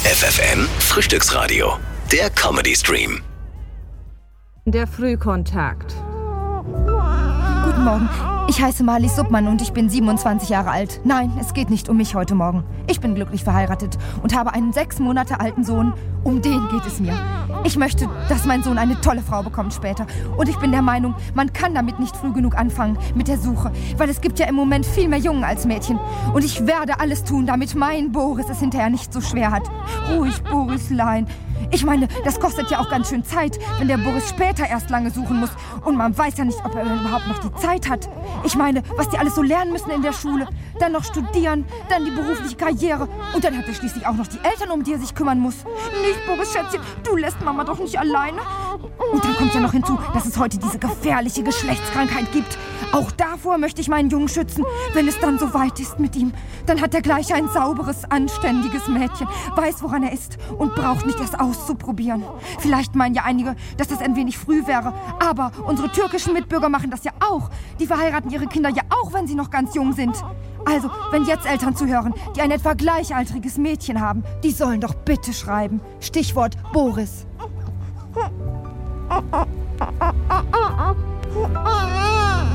FFN Frühstücksradio, der Comedy-Stream. Der Frühkontakt. Guten Morgen. Ich heiße Marlies Suppmann und ich bin 27 Jahre alt. Nein, es geht nicht um mich heute Morgen. Ich bin glücklich verheiratet und habe einen 6 Monate alten Sohn. Um den geht es mir. Ich möchte, dass mein Sohn eine tolle Frau bekommt später. Und ich bin der Meinung, man kann damit nicht früh genug anfangen mit der Suche. Weil es gibt ja im Moment viel mehr Jungen als Mädchen. Und ich werde alles tun, damit mein Boris es hinterher nicht so schwer hat. Ruhig, Borislein. Ich meine, das kostet ja auch ganz schön Zeit, wenn der Boris später erst lange suchen muss. Und man weiß ja nicht, ob er überhaupt noch die Zeit hat. Ich meine, was die alles so lernen müssen in der Schule. Dann noch studieren, dann die berufliche Karriere. Und dann hat er schließlich auch noch die Eltern, um die er sich kümmern muss. Nicht, Boris, Schätzchen, du lässt Mama doch nicht alleine. Und dann kommt ja noch hinzu, dass es heute diese gefährliche Geschlechtskrankheit gibt. Auch davor möchte ich meinen Jungen schützen. Wenn es dann so weit ist mit ihm, dann hat er gleich ein sauberes, anständiges Mädchen, weiß, woran er ist und braucht nicht erst auszuprobieren. Vielleicht meinen ja einige, dass das ein wenig früh wäre, aber unsere türkischen Mitbürger machen das ja auch. Die verheiraten ihre Kinder ja auch, wenn sie noch ganz jung sind. Also, wenn jetzt Eltern zuhören, die ein etwa gleichaltriges Mädchen haben, die sollen doch bitte schreiben. Stichwort Boris.